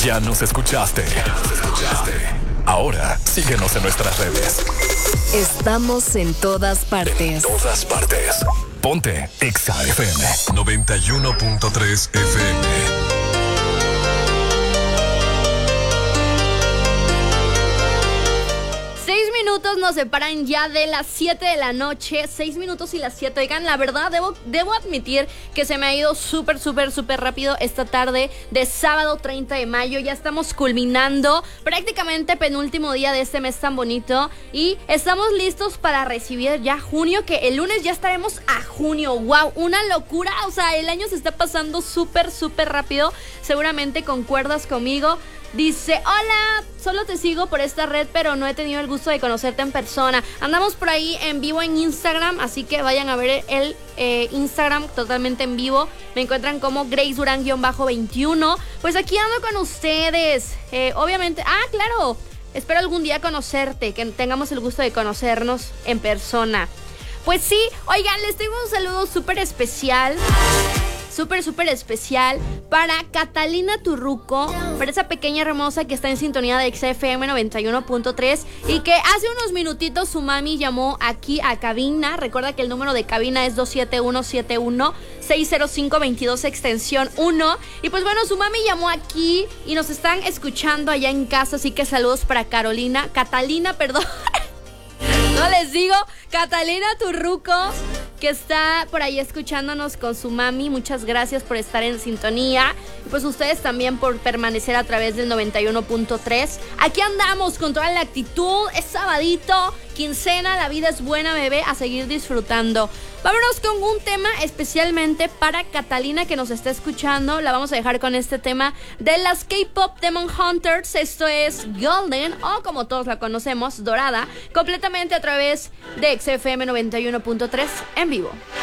Ya nos escuchaste. Ahora síguenos en nuestras redes. Estamos en todas partes. Ponte Exa FM 91.3 FM. Nos separan ya de las 7 de la noche, 6 minutos y las 7. Oigan, la verdad, debo admitir que se me ha ido súper rápido esta tarde de sábado 30 de mayo. Ya estamos culminando prácticamente penúltimo día de este mes tan bonito y estamos listos para recibir ya junio, que el lunes ya estaremos a junio. ¡Wow! Una locura, o sea, el año se está pasando súper rápido. Seguramente concuerdas conmigo. Dice, hola, solo te sigo por esta red, pero no he tenido el gusto de conocerte en persona. Andamos por ahí en vivo en Instagram, así que vayan a ver el Instagram totalmente en vivo. Me encuentran como Grace Durán-21. Pues aquí ando con ustedes. Obviamente, claro, espero algún día conocerte, que tengamos el gusto de conocernos en persona. Pues sí, oigan, les tengo un saludo súper especial para Catalina Turruco, para esa pequeña hermosa que está en sintonía de XFM 91.3 y que hace unos minutitos su mami llamó aquí a cabina. Recuerda que el número de cabina es 271-71-605-22 extensión 1. Y pues bueno, su mami llamó aquí y nos están escuchando allá en casa, así que saludos para Catalina, perdón. No les digo, Catalina Turruco, que está por ahí escuchándonos con su mami. Muchas gracias por estar en sintonía. Y pues ustedes también por permanecer a través del 91.3. Aquí andamos con toda la actitud. Es sabadito, quincena, la vida es buena, bebé, a seguir disfrutando. Vámonos con un tema especialmente para Catalina, que nos está escuchando. La vamos a dejar con este tema de las K-Pop Demon Hunters. Esto es Golden, o como todos la conocemos, Dorada, completamente a través de XFM 91.3 en vivo.